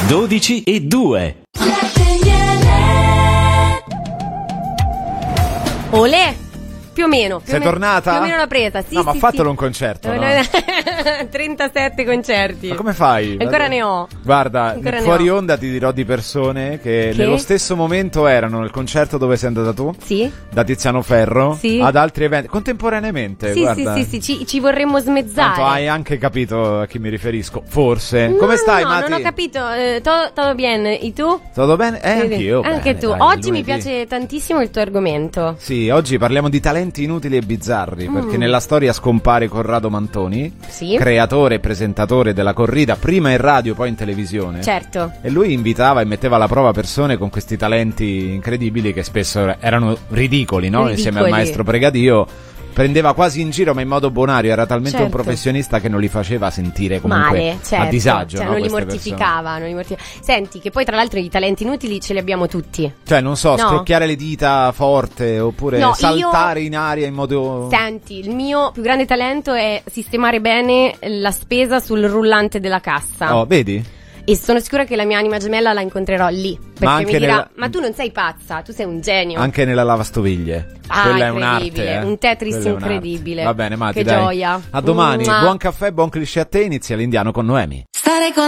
12:02. Olè! Più o meno. Sei tornata? Più o meno l'ho presa, sì. No, ma sì, fatelo sì. un concerto, no? 37 concerti. Ma come fai? Ancora ne ho. Guarda, Ancora fuori ne ho. onda ti dirò di persone che nello stesso momento erano nel concerto dove sei andata tu, Sì. da Tiziano Ferro, Sì. ad altri eventi, contemporaneamente, Sì, guarda. sì, ci vorremmo smezzare. Tanto hai anche capito a chi mi riferisco, forse. Come stai, no, Mati? non ho capito. Todo bien. E tu? Tutto bene? Anch'io. Anche bene, tu. dai, Oggi mi lunedì. piace tantissimo il tuo argomento. Sì, oggi parliamo di talenti inutili e bizzarri, perché nella storia scompare Corrado Mantoni, Sì. creatore e presentatore della corrida, prima in radio, poi in televisione. Certo. E lui invitava e metteva alla prova persone con questi talenti incredibili che spesso erano ridicoli, no? Ridicoli. Insieme al maestro Pregadio. Prendeva quasi in giro, ma in modo bonario. Era talmente un Certo. professionista che non li faceva sentire comunque Male, certo. a disagio. Cioè, no, non li queste mortificava, Senti, che poi tra l'altro i talenti inutili ce li abbiamo tutti. persone. Cioè, non so, No. scrocchiare le dita forte oppure No, saltare in aria in modo... Senti, il mio più grande talento è sistemare bene la spesa sul rullante della cassa. Oh, vedi? E sono sicura che la mia anima gemella la incontrerò lì. Perché Ma mi anche dirà, nella- ma tu non sei pazza, tu sei un genio. Anche nella lavastoviglie. Ah, Quella è incredibile, un'arte, un Tetris Quella è un'arte. incredibile. Va bene, Mati, Che dai. gioia. A domani. Mua. Buon caffè, buon cliché a te. Inizia l'Indiano con Noemi. Stare con